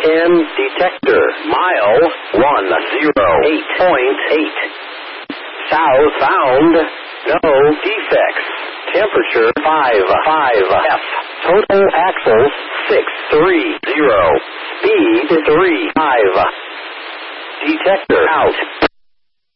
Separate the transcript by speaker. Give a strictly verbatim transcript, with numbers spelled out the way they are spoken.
Speaker 1: ten detector. Mile one zero eight point eight. Southbound, no defects. Temperature five five F. Total axles six three zero. Speed three five. Detector out.